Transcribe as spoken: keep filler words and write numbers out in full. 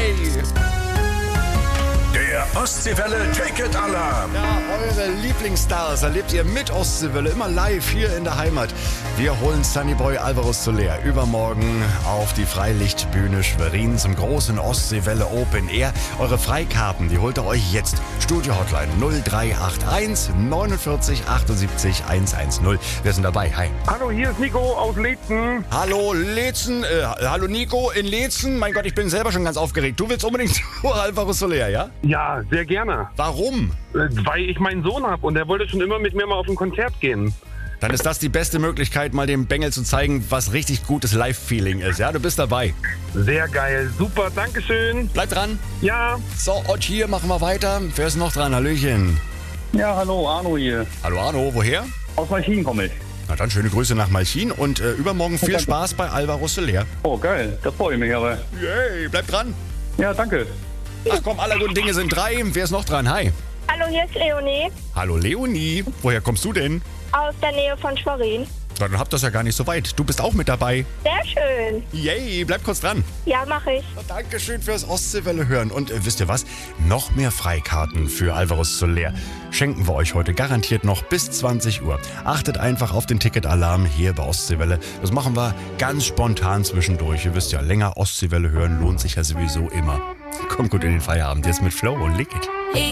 Yay! Der Ostseewelle Ticket Alarm. Ja, eure Lieblingsstars erlebt ihr mit Ostseewelle immer live hier in der Heimat. Wir holen Sunnyboy Alvaro Soler übermorgen auf die Freilichtbühne Schwerin zum großen Ostseewelle Open Air. Eure Freikarten, die holt ihr euch jetzt. Studio Hotline null drei acht eins neunundvierzig achtundsiebzig hundertzehn. Wir sind dabei. Hi. Hallo, hier ist Nico aus Leetzen. Hallo Leetzen, äh, hallo Nico in Leetzen. Mein Gott, ich bin selber schon ganz aufgeregt. Du willst unbedingt zu Alvaro Soler, ja? Ja, sehr gerne. Warum? Äh, Weil ich meinen Sohn habe und der wollte schon immer mit mir mal auf ein Konzert gehen. Dann ist das die beste Möglichkeit, mal dem Bengel zu zeigen, was richtig gutes Live-Feeling ist. Ja, du bist dabei. Sehr geil, super, dankeschön. Bleib dran. Ja, So, Ott hier, machen wir weiter. Wer ist noch dran? Hallöchen. Ja, hallo, Arno hier. Hallo Arno, woher? Aus Malchin komme ich. Na dann schöne Grüße nach Malchin und äh, übermorgen viel Spaß bei Alvaro Soler. Oh, geil, da freue ich mich aber. Yay, bleib dran. Ja, danke. Ach komm, aller guten Dinge sind drei. Wer ist noch dran? Hi. Hallo, hier ist Leonie Hallo Leonie. Woher kommst du denn? aus der Nähe von Schwerin. Na, dann habt das ja gar nicht so weit. Du bist auch mit dabei. Sehr schön. Yay, bleib kurz dran. Ja, mache ich. Dankeschön fürs Ostseewelle hören. Und äh, wisst ihr was? Noch mehr Freikarten für Alvaro Soler schenken wir euch heute garantiert noch bis zwanzig Uhr. Achtet einfach auf den Ticketalarm hier bei Ostseewelle. Das machen wir ganz spontan zwischendurch. Ihr wisst ja, länger Ostseewelle hören lohnt sich ja sowieso immer. Kommt gut in den Feierabend. Jetzt mit Flow und Lick It.